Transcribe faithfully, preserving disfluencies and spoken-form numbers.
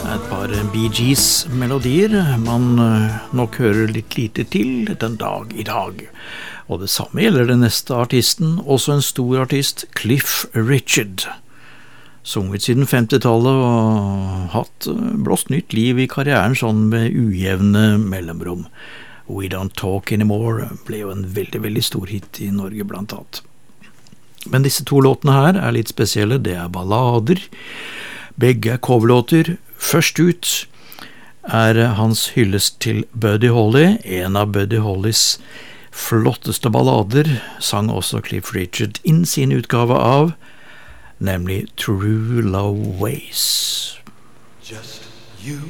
Et par Bee Gees-melodier man nok hører litt lite til den dag i dag. Og det samme gjelder den neste artisten, også en stor artist, Cliff Richard. Sunget siden femtitallet og hatt blåst nytt liv i karrieren sånn med ujevne mellomrom. We Don't Talk Anymore ble jo en veldig, veldig stor hit i Norge blant annet. Men disse to låtene her er litt spesielle, det er ballader. Begge er coverlåter. Først ut er hans hyllest til Buddy Holly, en av Buddy Hollys flotteste ballader, sang også Cliff Richard inn sin utgave av, nemlig True Love Ways. Just you